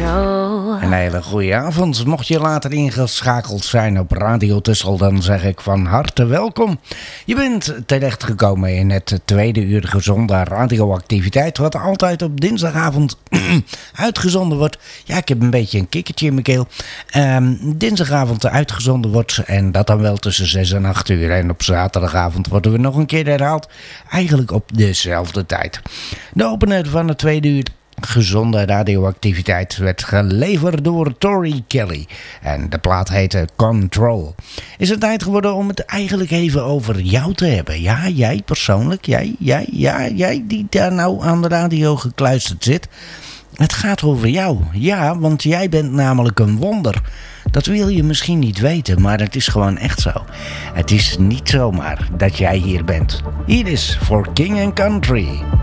control. Een hele goede avond. Mocht je later ingeschakeld zijn op Radio Tussel, dan zeg ik van harte welkom. Je bent terechtgekomen in het tweede uur gezonde radioactiviteit, wat altijd op dinsdagavond uitgezonden wordt. Ja, ik heb een beetje een kikkertje in mijn keel. Dinsdagavond uitgezonden wordt en dat dan wel tussen 6 en 8 uur. En op zaterdagavond worden we nog een keer herhaald. Eigenlijk op dezelfde tijd. De opener van het tweede uur gezonde radioactiviteit werd geleverd door Tori Kelly. En de plaat heette Control. Is het tijd geworden om het eigenlijk even over jou te hebben. Ja, jij persoonlijk. Jij die daar nou aan de radio gekluisterd zit. Het gaat over jou. Ja, want jij bent namelijk een wonder. Dat wil je misschien niet weten, maar het is gewoon echt zo. Het is niet zomaar dat jij hier bent. Hier is For King and Country.